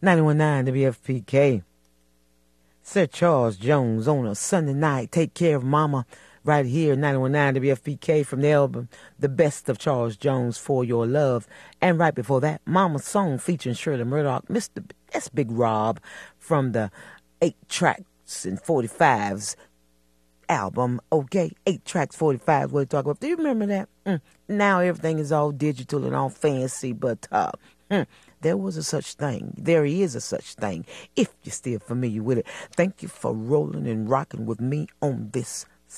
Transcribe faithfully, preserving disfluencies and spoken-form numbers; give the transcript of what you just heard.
ninety-one point nine W F P K. Sir Charles Jones on a Sunday night. Take care of Mama right here, ninety-one point nine W F P K from the album The Best of Charles Jones, For Your Love. And right before that, Mama's Song featuring Shirley Murdoch. Mister B- that's Big Rob from the eight tracks and forty-fives album. Okay, eight tracks, forty-fives, what you talk about. Do you remember that? Mm. Now everything is all digital and all fancy, but uh, mm, there was a such thing. There is a such thing, if you're still familiar with it. Thank you for rolling and rocking with me on this